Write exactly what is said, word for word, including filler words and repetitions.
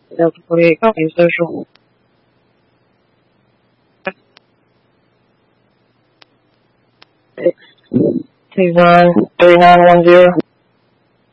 poi capisco su T one three nine one zero.